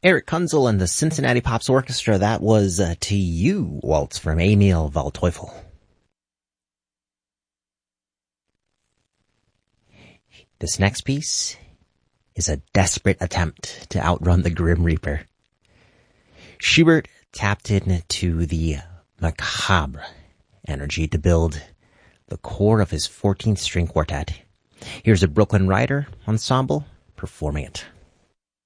Eric Kunzel and the Cincinnati Pops Orchestra. That was To You, waltz from Emil Waldteufel. This next piece is a desperate attempt to outrun the Grim Reaper. Schubert tapped into the macabre energy to build the core of his 14th string quartet. Here's a Brooklyn Rider ensemble performing it.